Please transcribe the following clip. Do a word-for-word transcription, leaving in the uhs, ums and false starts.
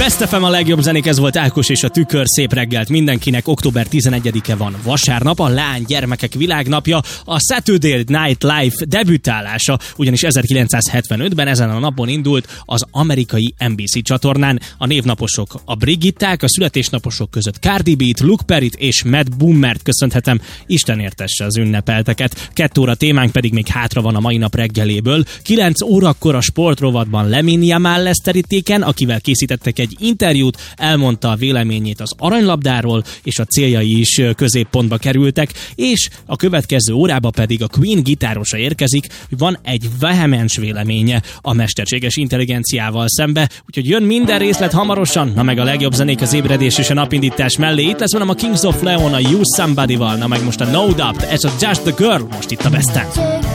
Best ef em a legjobb zenék, ez volt Ákos és a Tükör. Szép reggelt mindenkinek. Október tizenegyedike van, vasárnap, a lány gyermekek világnapja, a Saturday Night Live debütálása, ugyanis ezerkilencszázhetvenötben ezen a napon indult az amerikai en bé cé csatornán. A névnaposok a Brigitták, a születésnaposok között Cardi B-t, Luke Perryt és Matt Boomert köszönhetem. Isten értesse az ünnepelteket. Kettő óra témánk pedig még hátra van a mai nap reggeléből. Kilenc órakor a sportrovatban Lamine Yamal lesz terítéken, akivel készítettek egy interjút, elmondta a véleményét az aranylabdáról, és a céljai is középpontba kerültek, és a következő órába pedig a Queen gitárosa érkezik, van egy vehemens véleménye a mesterséges intelligenciával szembe, úgyhogy jön minden részlet hamarosan, na meg a legjobb zenék az ébredés és a napindítás mellé. Itt lesz velem a Kings of Leon a You Somebody-val, na meg most a No Doubt, ez a Just the Girl, most itt a Besten.